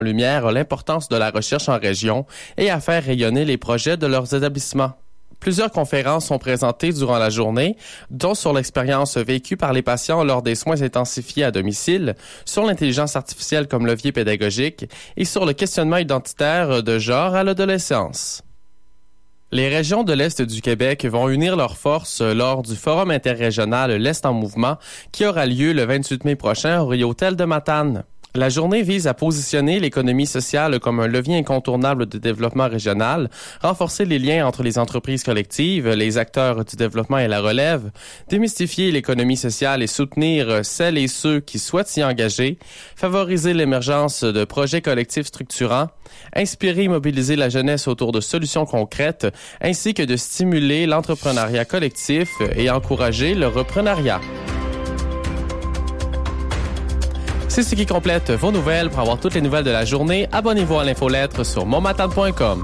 lumière l'importance de la recherche en région et à faire rayonner les projets de leurs établissements. Plusieurs conférences sont présentées durant la journée, dont sur l'expérience vécue par les patients lors des soins intensifiés à domicile, sur l'intelligence artificielle comme levier pédagogique et sur le questionnement identitaire de genre à l'adolescence. Les régions de l'Est du Québec vont unir leurs forces lors du Forum interrégional L'Est en mouvement qui aura lieu le 28 mai prochain au Riotel de Matane. La journée vise à positionner l'économie sociale comme un levier incontournable de développement régional, renforcer les liens entre les entreprises collectives, les acteurs du développement et la relève, démystifier l'économie sociale et soutenir celles et ceux qui souhaitent s'y engager, favoriser l'émergence de projets collectifs structurants, inspirer et mobiliser la jeunesse autour de solutions concrètes, ainsi que de stimuler l'entrepreneuriat collectif et encourager le reprenariat. C'est ce qui complète vos nouvelles. Pour avoir toutes les nouvelles de la journée, abonnez-vous à l'infolettre sur monmatane.com.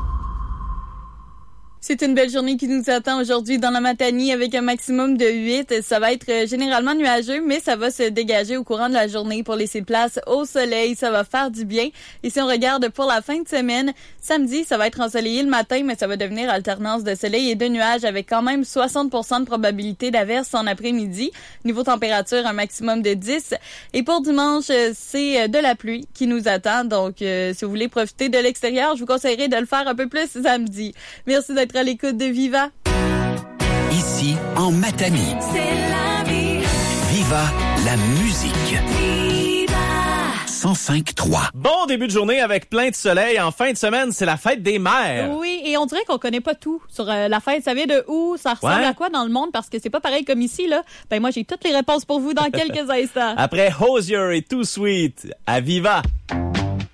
C'est une belle journée qui nous attend aujourd'hui dans la Matanie avec un maximum de 8. Ça va être généralement nuageux, mais ça va se dégager au courant de la journée pour laisser place au soleil. Ça va faire du bien. Et si on regarde pour la fin de semaine, samedi, ça va être ensoleillé le matin, mais ça va devenir alternance de soleil et de nuages avec quand même 60% de probabilité d'averse en après-midi. Niveau température, un maximum de 10. Et pour dimanche, c'est de la pluie qui nous attend. Donc, si vous voulez profiter de l'extérieur, je vous conseillerais de le faire un peu plus samedi. Merci d'être à l'écoute de Viva. Ici, en Matanie. C'est la vie. Viva la musique. Viva. 105.3. Bon début de journée avec plein de soleil. En fin de semaine, c'est la fête des mères. Oui, et on dirait qu'on connaît pas tout sur la fête. Ça vient de où? Ça ressemble à quoi dans le monde? Parce que c'est pas pareil comme ici, là. Ben, moi, j'ai toutes les réponses pour vous dans quelques instants. Après Hosier et Too Sweet, à Viva.